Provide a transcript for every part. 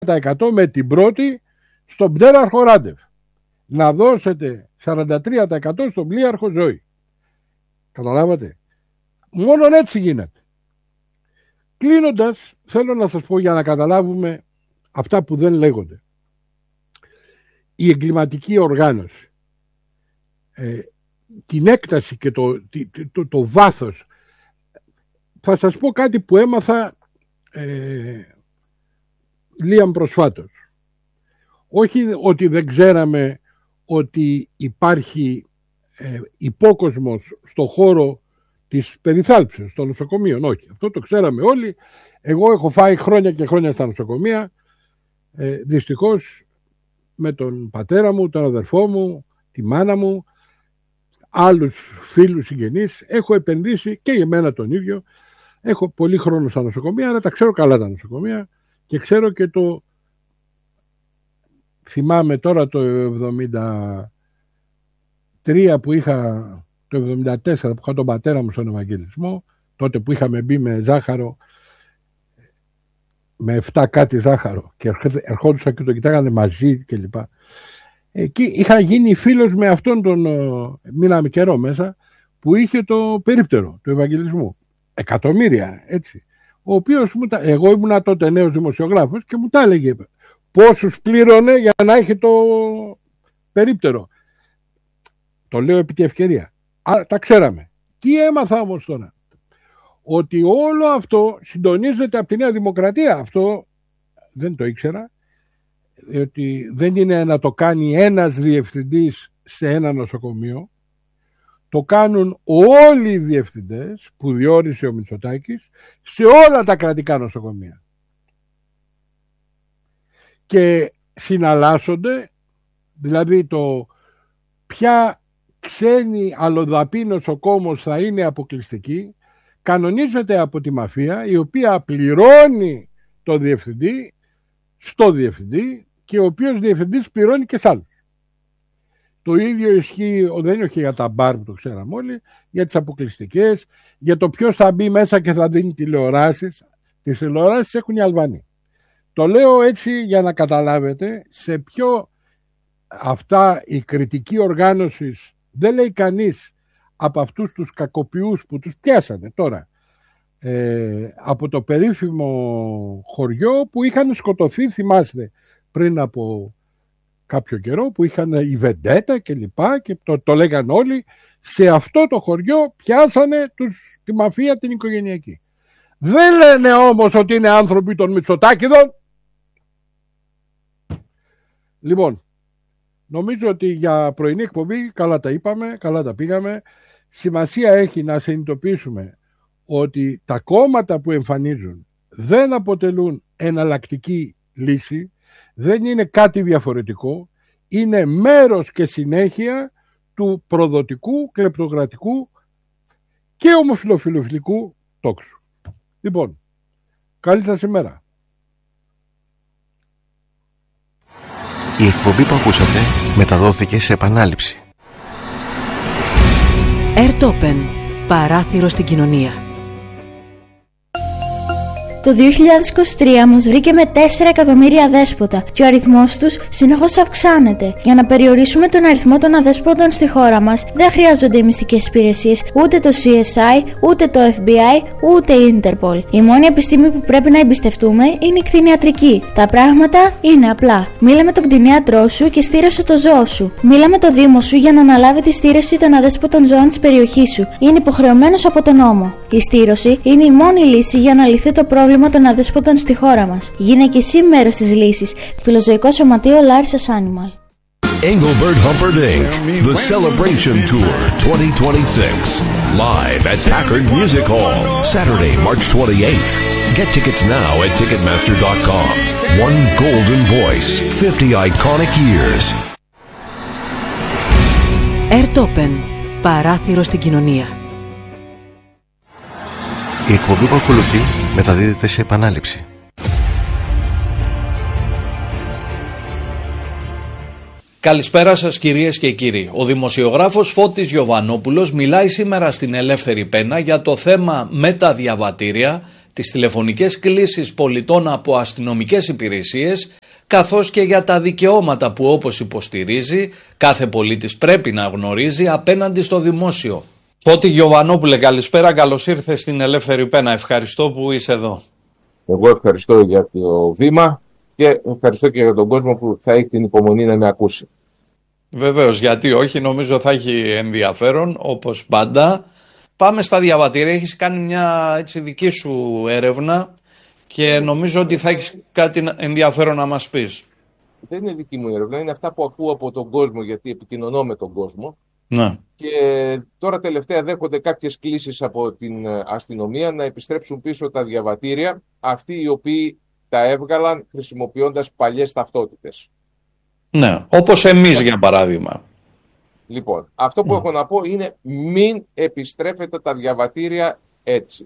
με την πρώτη στον πτέραρχο Ράντεβ. Να δώσετε 43% στον πλοίαρχο Ζωή. Καταλάβατε. Μόνο έτσι γίνεται. Κλείνοντας, θέλω να σας πω για να καταλάβουμε αυτά που δεν λέγονται. Η εγκληματική οργάνωση, την έκταση και το βάθος. Θα σας πω κάτι που έμαθα λίγαν προσφάτως. Όχι ότι δεν ξέραμε ότι υπάρχει υπόκοσμος στο χώρο της περιθάλψεως των νοσοκομείων. Όχι, αυτό το ξέραμε όλοι. Εγώ έχω φάει χρόνια και χρόνια στα νοσοκομεία. Δυστυχώς με τον πατέρα μου, τον αδερφό μου, τη μάνα μου, άλλους φίλους συγγενείς. Έχω επενδύσει και για μένα τον ίδιο. Έχω πολύ χρόνο στα νοσοκομεία, αλλά τα ξέρω καλά τα νοσοκομεία και ξέρω και το... Θυμάμαι τώρα το 73 που είχα, το 74 που είχα τον πατέρα μου στον Ευαγγελισμό, τότε που είχαμε μπει με ζάχαρο, με 7 κάτι ζάχαρο και ερχόντουσαν και το κοιτάγανε μαζί κλπ. Εκεί είχα γίνει φίλος με αυτόν τον, μείναμε καιρό μέσα, που είχε το περίπτερο του Ευαγγελισμού. Εκατομμύρια, έτσι. Ο οποίος, εγώ ήμουνα τότε νέος δημοσιογράφος και μου τα έλεγε πόσους πλήρωνε για να έχει το περίπτερο. Το λέω επί τη ευκαιρία. Τα ξέραμε. Τι έμαθα όμως τώρα? Ότι όλο αυτό συντονίζεται από τη Νέα Δημοκρατία. Αυτό δεν το ήξερα. Ότι δεν είναι να το κάνει ένας διευθυντής σε ένα νοσοκομείο. Το κάνουν όλοι οι διευθυντές που διόρισε ο Μητσοτάκης σε όλα τα κρατικά νοσοκομεία. Και συναλλάσσονται, δηλαδή το ποια ξένη αλλοδαπή νοσοκόμος θα είναι αποκλειστική, κανονίζεται από τη μαφία, η οποία πληρώνει το διευθυντή στο διευθυντή και ο οποίος διευθυντής πληρώνει και σ' άλλους. Το ίδιο ισχύει, δεν είναι για τα μπαρ που το ξέραμε όλοι, για τις αποκλειστικές, για το ποιος θα μπει μέσα και θα δίνει τηλεοράσεις. Τις τηλεοράσεις έχουν οι Αλβανοί. Το λέω έτσι για να καταλάβετε σε ποιο αυτά η κριτική οργάνωση δεν λέει κανείς από αυτούς τους κακοποιούς που τους πιάσανε τώρα από το περίφημο χωριό που είχαν σκοτωθεί, θυμάστε, πριν από κάποιο καιρό, που είχαν η Βεντέτα και λοιπά και το λέγαν όλοι. Σε αυτό το χωριό πιάσανε τη μαφία την οικογενειακή. Δεν λένε όμως ότι είναι άνθρωποι των Μητσοτάκηδων. Λοιπόν, νομίζω ότι για πρωινή εκπομπή καλά τα είπαμε, καλά τα πήγαμε. Σημασία έχει να συνειδητοποιήσουμε ότι τα κόμματα που εμφανίζουν δεν αποτελούν εναλλακτική λύση, δεν είναι κάτι διαφορετικό, είναι μέρος και συνέχεια του προδοτικού, κλεπτοκρατικού και ομοφιλοφιλοφιλικού τόξου. Λοιπόν, καλή σας ημέρα. Η εκπομπή που ακούσατε μεταδόθηκε σε επανάληψη. Airtopen, παράθυρο στην κοινωνία. Το 2023 μας βρήκε με 4 εκατομμύρια αδέσποτα και ο αριθμός τους συνεχώς αυξάνεται. Για να περιορίσουμε τον αριθμό των αδέσποτων στη χώρα μας, δεν χρειάζονται οι μυστικές υπηρεσίες, ούτε το CSI, ούτε το FBI, ούτε η Interpol. Η μόνη επιστήμη που πρέπει να εμπιστευτούμε είναι η κτηνιατρική. Τα πράγματα είναι απλά. Μίλα με τον κτηνίατρό σου και στήρωσε το ζώο σου. Μίλα με το Δήμο σου για να αναλάβει τη στήρωση των αδέσποτων ζώων της περιοχής σου. Είναι υποχρεωμένος από τον νόμο. Η στήρωση είναι η μόνη λύση για να λυθεί το πρόβλημα των αδέσποτων στη χώρα μας. Γίνε και εσύ μέρος της λύσης. Φιλοζωικό Σωματείο Larissa's Animal. Engelbert Humperdinck, The Celebration Tour 2026. Live at Packard Music Hall, Saturday, March 28th. Get tickets now at Ticketmaster.com. One golden voice, 50 iconic years. Airtopen, παράθυρο στην κοινωνία. Η εκπομπή που ακολουθεί μεταδίδεται σε επανάληψη. Καλησπέρα σας κυρίες και κύριοι. Ο δημοσιογράφος Φώτης Γιωβανόπουλος μιλάει σήμερα στην Ελεύθερη Πένα για το θέμα με τα διαβατήρια, τις τηλεφωνικές κλήσεις πολιτών από αστυνομικές υπηρεσίες, καθώς και για τα δικαιώματα που, όπως υποστηρίζει, κάθε πολίτης πρέπει να γνωρίζει απέναντι στο δημόσιο. Φώτη Γιωβανόπουλε, καλησπέρα, καλώς ήρθες στην Ελεύθερη Πένα. Ευχαριστώ που είσαι εδώ. Εγώ ευχαριστώ για το βήμα και ευχαριστώ και για τον κόσμο που θα έχει την υπομονή να με ακούσει. Βεβαίως, γιατί όχι, νομίζω θα έχει ενδιαφέρον, όπως πάντα. Πάμε στα διαβατήρια, έχεις κάνει μια έτσι δική σου έρευνα και νομίζω ότι θα έχεις κάτι ενδιαφέρον να μας πεις. Δεν είναι δική μου έρευνα, είναι αυτά που ακούω από τον κόσμο, γιατί επικοινωνώ με τον κόσμο. Ναι. Και τώρα τελευταία δέχονται κάποιες κλήσεις από την αστυνομία να επιστρέψουν πίσω τα διαβατήρια, αυτοί οι οποίοι τα έβγαλαν χρησιμοποιώντας παλιές ταυτότητες. Ναι, όπως εμείς για παράδειγμα. Λοιπόν, αυτό που έχω να πω είναι μην επιστρέφετε τα διαβατήρια έτσι.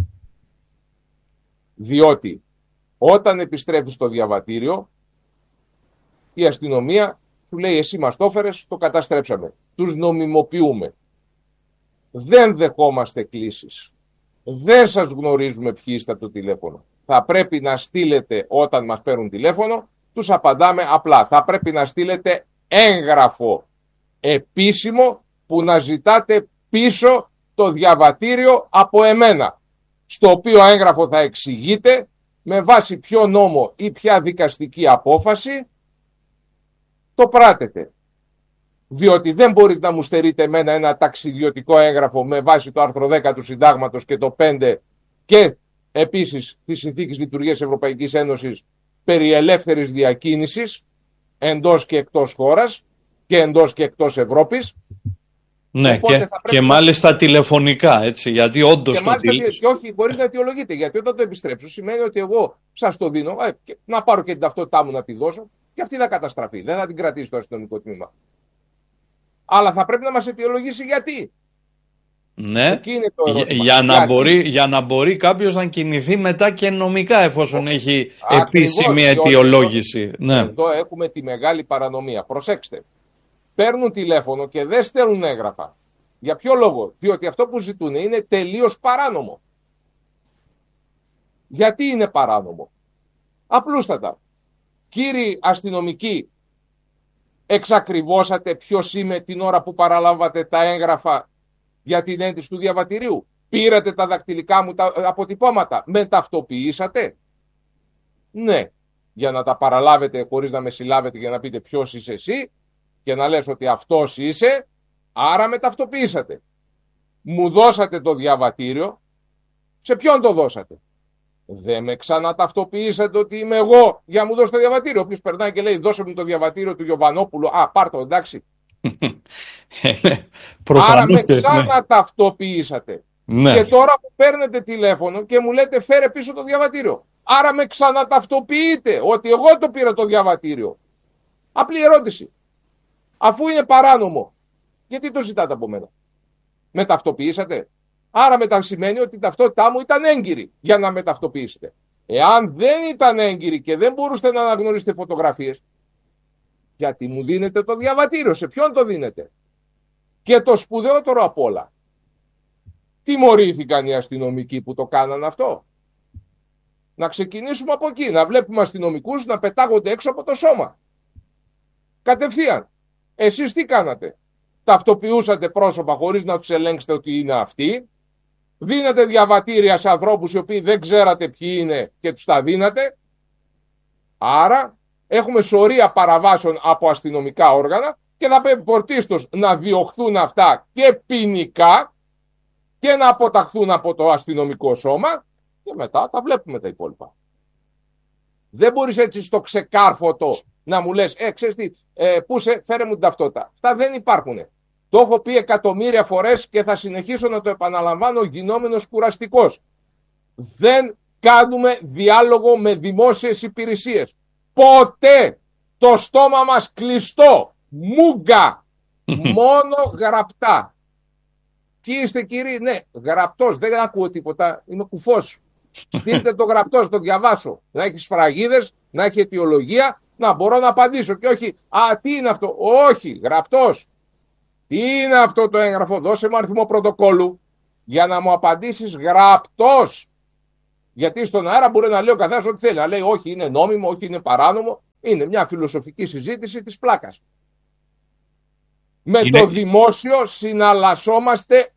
Διότι όταν επιστρέφεις το διαβατήριο, η αστυνομία του λέει εσύ μας το έφερες, το καταστρέψαμε. Τους νομιμοποιούμε. Δεν δεχόμαστε κλήσεις. Δεν σας γνωρίζουμε ποιοι είστε από το τηλέφωνο. Θα πρέπει να στείλετε όταν μας παίρνουν τηλέφωνο, τους απαντάμε απλά. Θα πρέπει να στείλετε έγγραφο επίσημο που να ζητάτε πίσω το διαβατήριο από εμένα. Στο οποίο έγγραφο θα εξηγείτε με βάση ποιο νόμο ή ποια δικαστική απόφαση το πράτετε. Διότι δεν μπορείτε να μου στερείτε εμένα ένα ταξιδιωτικό έγγραφο με βάση το άρθρο 10 του Συντάγματος και το 5 και επίσης της Συνθήκης Λειτουργίας Ευρωπαϊκής Ένωσης περί ελεύθερης διακίνησης εντός και εκτός χώρας και εντός και εκτός Ευρώπης. Ναι, και μάλιστα τηλεφωνικά, έτσι, γιατί όντως και όχι χωρίς να αιτιολογείτε, γιατί όταν το επιστρέψω σημαίνει ότι εγώ σας το δίνω, να πάρω και την ταυτότητά μου να τη δώσω και αυτή θα καταστραφεί, δεν θα την κρατήσει το αστυνομικό τμήμα. Αλλά θα πρέπει να μας αιτιολογήσει γιατί. Ναι, για να μπορεί κάποιος να κινηθεί μετά και νομικά εφόσον έχει επίσημη αιτιολόγηση. Ναι. Εδώ έχουμε τη μεγάλη παρανομία. Προσέξτε. Παίρνουν τηλέφωνο και δεν στέλνουν έγγραφα. Για ποιο λόγο? Διότι αυτό που ζητούν είναι τελείως παράνομο. Γιατί είναι παράνομο? Απλούστατα. Κύριοι αστυνομικοί, εξακριβώσατε ποιος είμαι την ώρα που παραλάβατε τα έγγραφα για την έντηση του διαβατηρίου? Πήρατε τα δακτυλικά μου τα αποτυπώματα? Με ταυτοποιήσατε? Ναι. Για να τα παραλάβετε χωρίς να με συλλάβετε για να πείτε ποιος είσαι εσύ και να λες ότι αυτός είσαι, άρα με ταυτοποιήσατε. Μου δώσατε το διαβατήριο. Σε ποιον το δώσατε? Δεν με ξαναταυτοποιήσατε ότι είμαι εγώ για να μου δώσετε το διαβατήριο. Όποιος περνάει και λέει δώσε μου το διαβατήριο του Γιωβανόπουλου, πάρ' το, εντάξει. Άρα με ξαναταυτοποιήσατε. Ναι. Και τώρα που παίρνετε τηλέφωνο και μου λέτε φέρε πίσω το διαβατήριο. Άρα με ξαναταυτοποιείτε ότι εγώ το πήρα το διαβατήριο. Απλή ερώτηση. Αφού είναι παράνομο, γιατί το ζητάτε από μένα? Με ταυτοποιήσατε? Άρα μετά σημαίνει ότι η ταυτότητά μου ήταν έγκυρη για να με ταυτοποιήσετε. Εάν δεν ήταν έγκυρη και δεν μπορούσατε να αναγνωρίσετε φωτογραφίες, γιατί μου δίνετε το διαβατήριο? Σε ποιον το δίνετε? Και το σπουδαιότερο απ' όλα, τιμωρήθηκαν οι αστυνομικοί που το κάναν αυτό? Να ξεκινήσουμε από εκεί, να βλέπουμε αστυνομικούς να πετάγονται έξω από το σώμα. Κατευθείαν. Εσείς τι κάνατε? Ταυτοποιούσατε πρόσωπα χωρίς να τους ελέγξετε ότι είναι αυτοί. Δίνετε διαβατήρια σε ανθρώπους οι οποίοι δεν ξέρατε ποιοι είναι και τους τα δίνατε. Άρα έχουμε σωρία παραβάσεων από αστυνομικά όργανα και θα πρέπει πορτίστως να διωχθούν αυτά και ποινικά και να αποταχθούν από το αστυνομικό σώμα και μετά τα βλέπουμε τα υπόλοιπα. Δεν μπορείς έτσι στο ξεκάρφωτο να μου λες, ξέρεις τι, πού σε, φέρε μου την ταυτότητα. Αυτά δεν υπάρχουνε. Το έχω πει εκατομμύρια φορές και θα συνεχίσω να το επαναλαμβάνω γινόμενος κουραστικός. Δεν κάνουμε διάλογο με δημόσιες υπηρεσίες. Ποτέ! Το στόμα μας κλειστό. Μούγκα. Μόνο γραπτά. Τι είστε κύριοι? Ναι, γραπτός. Δεν ακούω τίποτα. Είμαι κουφός. Στείλτε το γραπτός, το διαβάσω. Να έχει σφραγίδες, να έχει αιτιολογία, να μπορώ να απαντήσω. Και όχι, τι είναι αυτό? Όχι, γραπτός. Τι είναι αυτό το έγγραφο? Δώσε μου αριθμό πρωτοκόλλου για να μου απαντήσεις γραπτός. Γιατί στον αέρα μπορεί να λέει ο καθένας ό,τι θέλει. Να λέει όχι είναι νόμιμο, όχι είναι παράνομο. Είναι μια φιλοσοφική συζήτηση της πλάκας. Με το δημόσιο συναλλασσόμαστε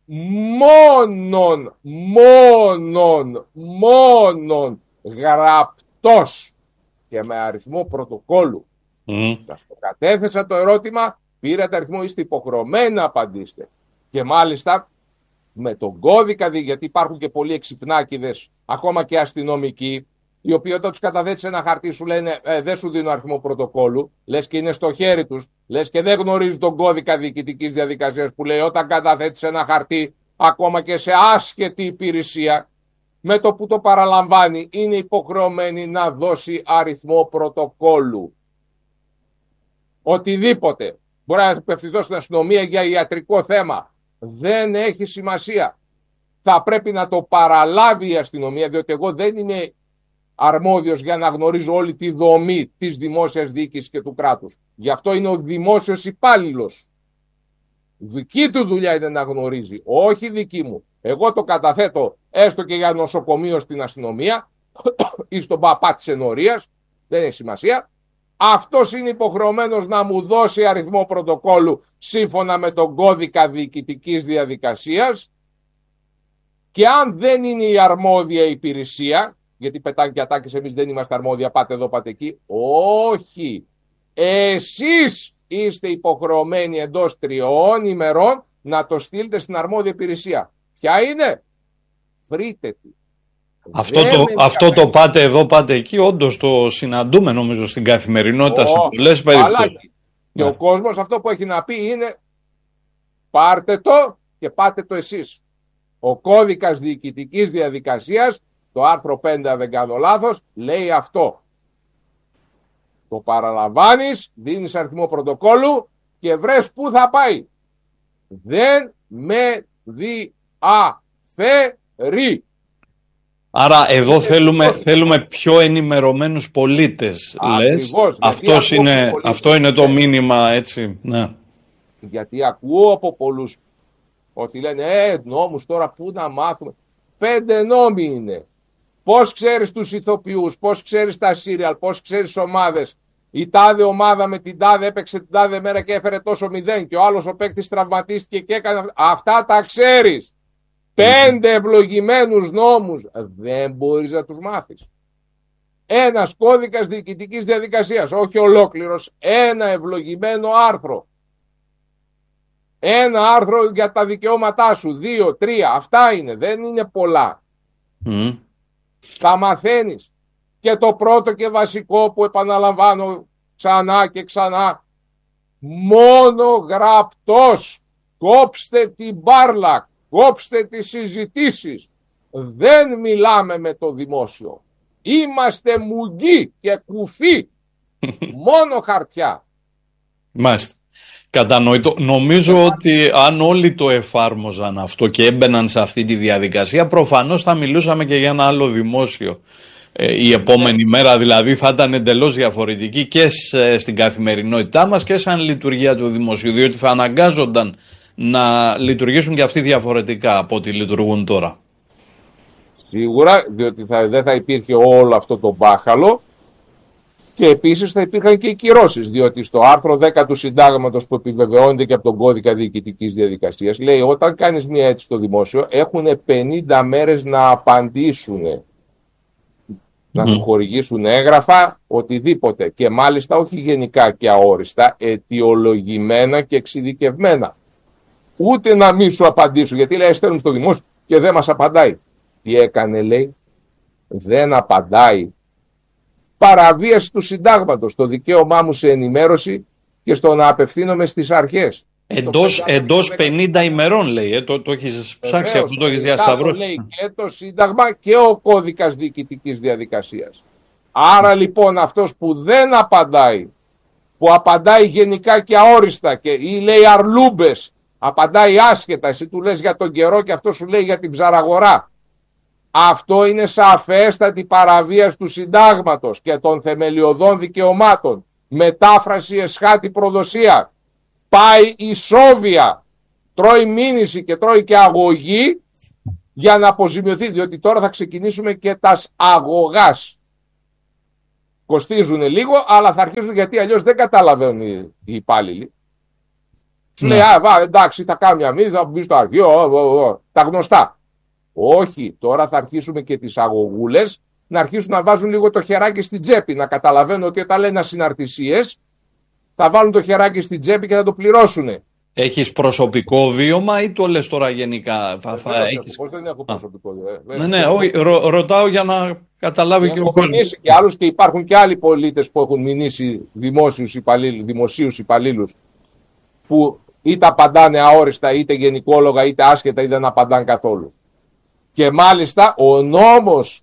μόνον γραπτός και με αριθμό πρωτοκόλλου. Σας το κατέθεσα το ερώτημα, πήρατε αριθμό, είστε υποχρεωμένοι να απαντήσετε. Και μάλιστα με τον κώδικα, γιατί υπάρχουν και πολλοί εξυπνάκηδες, ακόμα και αστυνομικοί, οι οποίοι όταν τους καταθέτεις ένα χαρτί σου λένε δεν σου δίνω αριθμό πρωτοκόλλου, λες και είναι στο χέρι τους, λες και δεν γνωρίζουν τον κώδικα διοικητικής διαδικασίας που λέει όταν καταθέτεις ένα χαρτί, ακόμα και σε άσχετη υπηρεσία, με το που το παραλαμβάνει είναι υποχρεωμένη να δώσει αριθμό πρωτοκόλλου. Οτιδήποτε. Μπορεί να απευθυνθώ στην αστυνομία για ιατρικό θέμα. Δεν έχει σημασία. Θα πρέπει να το παραλάβει η αστυνομία, διότι εγώ δεν είμαι αρμόδιος για να γνωρίζω όλη τη δομή της δημόσιας διοίκησης και του κράτους. Γι' αυτό είναι ο δημόσιος υπάλληλος. Δική του δουλειά είναι να γνωρίζει, όχι δική μου. Εγώ το καταθέτω έστω και για νοσοκομείο στην αστυνομία ή στον παπά της ενορίας, δεν έχει σημασία. Αυτός είναι υποχρεωμένος να μου δώσει αριθμό πρωτοκόλλου σύμφωνα με τον κώδικα διοικητικής διαδικασίας, και αν δεν είναι η αρμόδια υπηρεσία, γιατί πετάνε και ατάκες εμείς δεν είμαστε αρμόδια, πάτε εδώ πάτε εκεί, όχι, εσείς είστε υποχρεωμένοι εντός 3 ημερών να το στείλετε στην αρμόδια υπηρεσία. Ποια είναι? Βρείτε τη. Αυτό το πάτε εδώ, πάτε εκεί, όντως το συναντούμε νομίζω στην καθημερινότητα σε πολλές περιπτώσεις. Και ο κόσμος αυτό που έχει να πει είναι πάρτε το και πάτε το εσείς. Ο κώδικας διοικητικής διαδικασίας, το άρθρο 5 αν δεν κάνω λάθος, λέει αυτό. Το παραλαμβάνεις, δίνεις αριθμό πρωτοκόλλου και βρες πού θα πάει. Δεν με διαφέρει. Άρα εδώ θέλουμε πιο ενημερωμένους πολίτες, λες. Αυτό είναι το μήνυμα, έτσι. Ναι. Γιατί ακούω από πολλούς ότι λένε νόμους τώρα πού να μάθουμε. 5 νόμοι είναι. Πώς ξέρεις τους ηθοποιούς, πώς ξέρεις τα σύριαλ, πώς ξέρεις ομάδες. Η τάδε ομάδα με την τάδε έπαιξε την τάδε μέρα και έφερε τόσο 0 και ο άλλος ο παίκτης τραυματίστηκε και έκανε. Αυτά τα ξέρεις. 5 ευλογημένους νόμους δεν μπορείς να τους μάθεις. Ένας κώδικας διοικητικής διαδικασίας, όχι ολόκληρος, ένα ευλογημένο άρθρο. Ένα άρθρο για τα δικαιώματά σου, 2, 3, αυτά είναι, δεν είναι πολλά. Τα μαθαίνεις. Και το πρώτο και βασικό που επαναλαμβάνω ξανά και ξανά, μόνο γραπτός, κόψτε την μπάρλα, κόψτε τις συζητήσεις. Δεν μιλάμε με το δημόσιο. Είμαστε μουγγί και κουφί. Μόνο χαρτιά. Μάλιστα. Κατανοητό. Νομίζω ότι αν όλοι το εφάρμοζαν αυτό και έμπαιναν σε αυτή τη διαδικασία, προφανώς θα μιλούσαμε και για ένα άλλο δημόσιο. Η επόμενη μέρα δηλαδή θα ήταν εντελώς διαφορετική και στην καθημερινότητά μας και σαν λειτουργία του δημοσίου, διότι θα αναγκάζονταν να λειτουργήσουν και αυτοί διαφορετικά από ό,τι λειτουργούν τώρα. Σίγουρα, διότι δεν θα υπήρχε όλο αυτό το μπάχαλο και επίσης θα υπήρχαν και οι κυρώσεις, διότι στο άρθρο 10 του συντάγματος που επιβεβαιώνεται και από τον κώδικα διοικητικής διαδικασίας λέει όταν κάνεις μια αίτηση στο δημόσιο έχουν 50 μέρες να απαντήσουν, να σου χορηγήσουν έγγραφα, οτιδήποτε, και μάλιστα όχι γενικά και αόριστα, αιτιολογημένα και εξειδικευμένα. Ούτε να μην σου απαντήσουν, γιατί λέει στέλνουν στο δημόσιο και δεν μας απαντάει. Τι έκανε, λέει? Δεν απαντάει. Παραβίαση του συντάγματος, το δικαίωμά μου σε ενημέρωση και στο να απευθύνομαι στις αρχές. Εντός 50 ημερών λέει, το έχεις ψάξει αυτό, το έχεις διασταυρώσει. Λέει και το Σύνταγμα και ο κώδικας διοικητικής διαδικασίας. Άρα λοιπόν αυτός που δεν απαντάει, που απαντάει γενικά και αόριστα ή λέει αρλούμπες, απαντάει άσχετα, εσύ του λες για τον καιρό και αυτό σου λέει για την ψαραγορά. Αυτό είναι σαφέστατη παραβίαση του συντάγματος και των θεμελιωδών δικαιωμάτων. Μετάφραση εσχάτη προδοσία. Πάει η Σόβια, τρώει μήνυση και τρώει και αγωγή για να αποζημιωθεί, διότι τώρα θα ξεκινήσουμε και τα αγωγάς. Κοστίζουν λίγο, αλλά θα αρχίσουν, γιατί αλλιώς δεν καταλαβαίνουν οι υπάλληλοι. Σου λέει, εντάξει, θα κάνω μια μύθα, θα μπει στο αρχείο, τα γνωστά. Όχι, τώρα θα αρχίσουμε και τις αγωγούλες να αρχίσουν να βάζουν λίγο το χεράκι στην τσέπη, να καταλαβαίνουν ότι όταν λένε ασυναρτησίες, θα βάλουν το χεράκι στην τσέπη και θα το πληρώσουν. Έχεις προσωπικό βίωμα ή το λες τώρα γενικά? Πώς δεν έχω προσωπικό βίωμα. Ναι, ρωτάω για να καταλάβει και ο κόσμος. Και άλλους, και υπάρχουν και άλλοι πολίτες που έχουν μηνύσει δημοσίους υπαλλήλους που είτε απαντάνε αόριστα, είτε γενικόλογα, είτε άσχετα, είτε δεν απαντάνε καθόλου. Και μάλιστα ο νόμος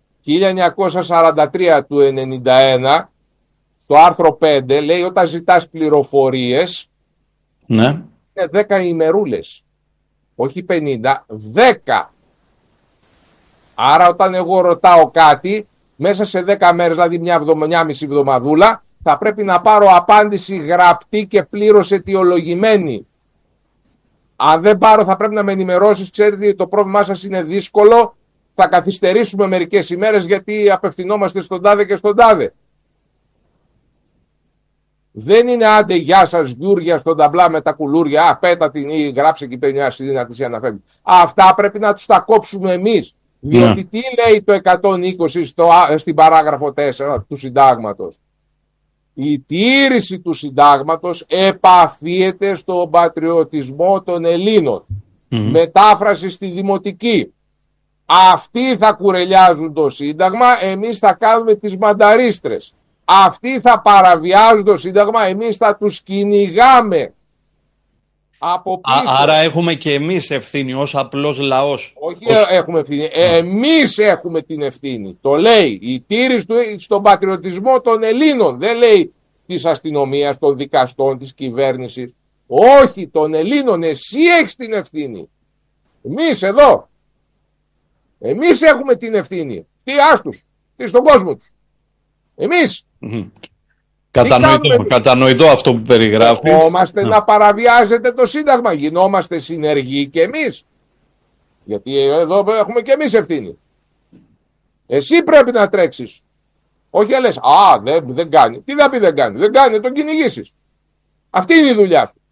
1943 του 91, το άρθρο 5, λέει όταν ζητάς πληροφορίες, ναι, είναι 10 ημερούλες. Όχι 50, 10. Άρα όταν εγώ ρωτάω κάτι, μέσα σε 10 μέρες, δηλαδή μια μισή εβδομαδούλα, θα πρέπει να πάρω απάντηση γραπτή και πλήρως αιτιολογημένη. Αν δεν πάρω, θα πρέπει να με ενημερώσεις, ξέρετε το πρόβλημά σας είναι δύσκολο, θα καθυστερήσουμε μερικές ημέρες γιατί απευθυνόμαστε στον τάδε και στον τάδε. Δεν είναι άντε γεια σας Γιούρια στον ταμπλά με τα κουλούρια, πέτα την ή γράψε εκεί πέρα συναρτησία να φεύγει. Αυτά πρέπει να τους τα κόψουμε εμείς. Διότι τι λέει το 120 στην παράγραφο 4 του συντάγματος? Η τήρηση του συντάγματος επαφίεται στον πατριωτισμό των Ελλήνων. Μετάφραση στη δημοτική. Αυτοί θα κουρελιάζουν το σύνταγμα, εμείς θα κάνουμε τις μανταρίστρες. Αυτοί θα παραβιάζουν το σύνταγμα, εμείς θα τους κυνηγάμε από πίσω. Άρα έχουμε και εμείς ευθύνη ως απλός λαός. Όχι έχουμε ευθύνη, εμείς έχουμε την ευθύνη. Το λέει η τήρηση στον πατριωτισμό των Ελλήνων, δεν λέει της αστυνομίας, των δικαστών, της κυβέρνησης. Όχι, των Ελλήνων, εσύ έχεις την ευθύνη. Εμείς εδώ. Εμείς έχουμε την ευθύνη. Τι άστους, τι στον κόσμο τους. Εμείς. Κατανοητό αυτό που περιγράφεις. Ερχόμαστε να παραβιάζεται το σύνταγμα. Γινόμαστε συνεργοί και εμείς. Γιατί εδώ έχουμε και εμείς ευθύνη. Εσύ πρέπει να τρέξεις. Όχι να λες, δεν κάνει. Τι θα πει δεν κάνει? Δεν κάνει, τον κυνηγήσεις. Αυτή είναι η δουλειά σου.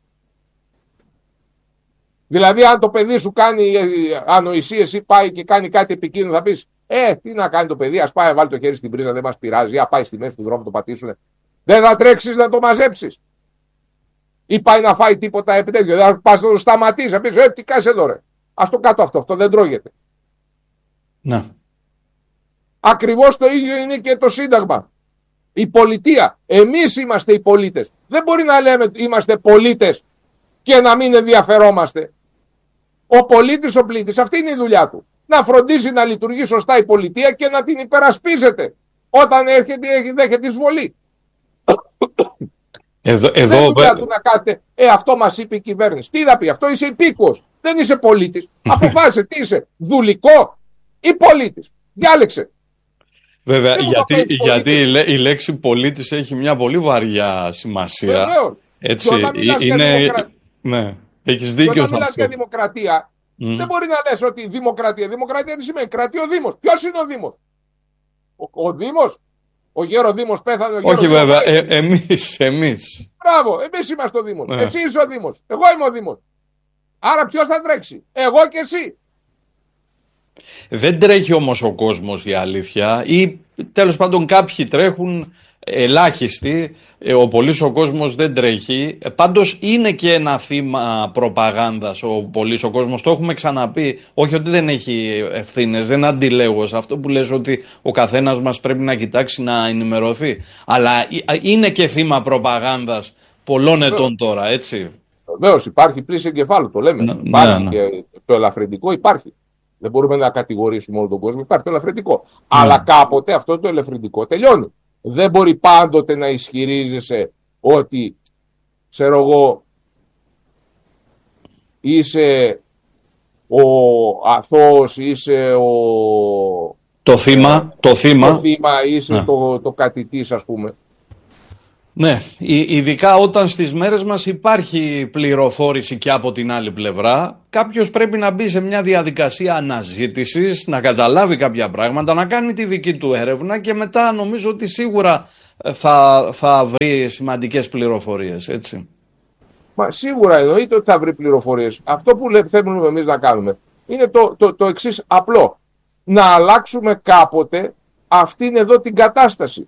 Δηλαδή αν το παιδί σου κάνει ανοησίες ή πάει και κάνει κάτι επικίνδυνο, θα πεις, τι να κάνει το παιδί, ας πάει, βάλει το χέρι στην πρίζα, δεν μας πειράζει, ή πάει στη μέση του δρόμου, το πατήσουνε. Δεν θα τρέξεις να το μαζέψεις. Ή πάει να φάει τίποτα επιτέλους, δεν θα πας να το σταματήσεις, θα πεις, τι κάνεις εδώ ρε. Ας το κάτω αυτό δεν τρώγεται. Ναι. Ακριβώς το ίδιο είναι και το Σύνταγμα. Η πολιτεία. Εμείς είμαστε οι πολίτες. Δεν μπορεί να λέμε είμαστε πολίτες και να μην ενδιαφερόμαστε. Ο πολίτης, ο πλήτης, αυτή είναι η δουλειά του. Να φροντίζει να λειτουργεί σωστά η πολιτεία και να την υπερασπίζεται όταν δέχεται εισβολή. Δεν είναι δουλειά του να κάνετε, αυτό μας είπε η κυβέρνηση. Τι θα πει, αυτό είσαι υπήκοος. Δεν είσαι πολίτης. Αποφάσισε τι είσαι, δουλικό ή πολίτης. Διάλεξε. Βέβαια, γιατί η λέξη πολίτης έχει μια πολύ βαριά σημασία. Βεβαίως. Έτσι, είναι... Ναι, έχεις δίκιο. Όταν μιλάς για δημοκρατία, δεν μπορεί να λες ότι δημοκρατία. Δημοκρατία τι σημαίνει? Κρατεί ο Δήμος. Ποιος είναι ο Δήμος? Ο Δήμος? Ο Γέρο Δήμος πέθανε. Όχι βέβαια, εμείς. Μπράβο, εμείς είμαστε ο Δήμος. Εσύ είσαι ο Δήμος. Εγώ είμαι ο Δήμος. Άρα ποιος θα τρέξει? Εγώ και εσύ. Δεν τρέχει όμως ο κόσμος, η αλήθεια, ή τέλος πάντων κάποιοι τρέχουν, ελάχιστοι, ο κόσμος δεν τρέχει. Πάντως είναι και ένα θύμα προπαγάνδας ο πολύς ο κόσμος, το έχουμε ξαναπεί, όχι ότι δεν έχει ευθύνες, δεν αντιλέγω σε αυτό που λες ότι ο καθένας μας πρέπει να κοιτάξει να ενημερωθεί, αλλά είναι και θύμα προπαγάνδας πολλών ετών τώρα, έτσι. Βεβαίως υπάρχει πλήση εγκεφάλου, το λέμε. Υπάρχει και το ελαφρυντικό υπάρχει. Δεν μπορούμε να κατηγορήσουμε όλο τον κόσμο. Υπάρχει το ελαφρυντικό. Αλλά κάποτε αυτό το ελαφρυντικό τελειώνει. Δεν μπορεί πάντοτε να ισχυρίζεσαι ότι, ξέρω εγώ, είσαι ο αθώος, είσαι το θύμα, είσαι το κατητής, ας πούμε. Ναι, ειδικά όταν στις μέρες μας υπάρχει πληροφόρηση και από την άλλη πλευρά, κάποιος πρέπει να μπει σε μια διαδικασία αναζήτησης, να καταλάβει κάποια πράγματα, να κάνει τη δική του έρευνα και μετά νομίζω ότι σίγουρα θα βρει σημαντικές πληροφορίες, έτσι. Μα σίγουρα εννοείται ότι θα βρει πληροφορίες. Αυτό που θέλουμε εμείς να κάνουμε είναι το εξής απλό. Να αλλάξουμε κάποτε αυτήν εδώ την κατάσταση.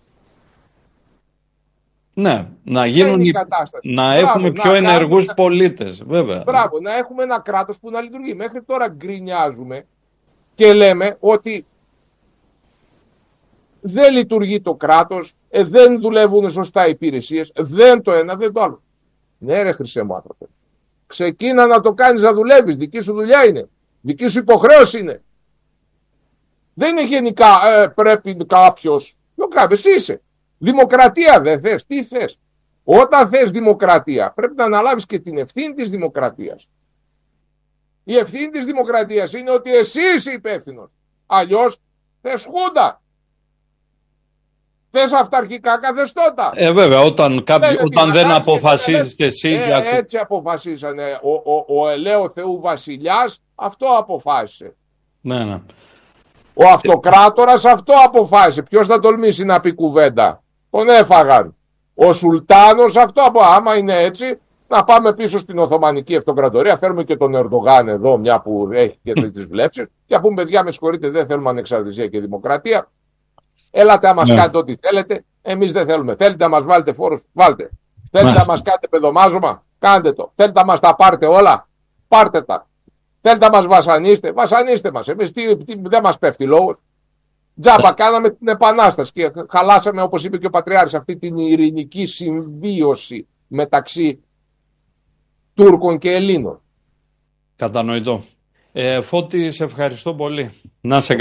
Ναι, να έχουμε πιο ενεργούς πολίτες, βέβαια. Μπράβο, να έχουμε ένα κράτος που να λειτουργεί. Μέχρι τώρα γκρινιάζουμε και λέμε ότι δεν λειτουργεί το κράτος, δεν δουλεύουν σωστά οι υπηρεσίες, δεν το ένα, δεν το άλλο. Ναι ρε χρυσέ μου άνθρωπε, ξεκίνα να το κάνεις να δουλεύεις, δική σου δουλειά είναι, δική σου υποχρέωση είναι. Δεν είναι γενικά πρέπει κάποιος, εσύ είσαι. Δημοκρατία δεν θες, τι θες. Όταν θες δημοκρατία πρέπει να αναλάβεις και την ευθύνη της δημοκρατίας. Η ευθύνη της δημοκρατίας είναι ότι εσύ είσαι υπεύθυνος. Αλλιώς θες χούντα. Θες αυταρχικά καθεστώτα. Βέβαια, όταν δεν αποφασίζεις και εσύ. Έτσι αποφασίσανε. Ο ελαίο Θεού βασιλιάς αυτό αποφάσισε. Ναι. Ο αυτοκράτορας αυτό αποφάσισε. Ποιος θα τολμήσει να πει κουβέντα. Τον έφαγαν. Ο Σουλτάνος αυτό άμα είναι έτσι, να πάμε πίσω στην Οθωμανική Αυτοκρατορία. Φέρουμε και τον Ερντογάν εδώ, μια που έχει και τις βλέψεις. Και πούμε, παιδιά, με συγχωρείτε, δεν θέλουμε ανεξαρτησία και δημοκρατία. Έλατε να μας κάνετε ό,τι θέλετε. Εμείς δεν θέλουμε. Θέλετε να μας βάλετε φόρους, βάλτε. Θέλετε να μας κάνετε παιδομάζωμα, κάντε το. Θέλετε να μας τα πάρετε όλα, πάρτε τα. Θέλετε να μας βασανίστε μας. Εμείς δεν μας πέφτει λόγος. Τζάμπα κάναμε την Επανάσταση και χαλάσαμε, όπως είπε και ο Πατριάρχης, αυτή την ειρηνική συμβίωση μεταξύ Τούρκων και Ελλήνων. Κατανοητό. Φώτη, σε ευχαριστώ πολύ. Να σε καλά.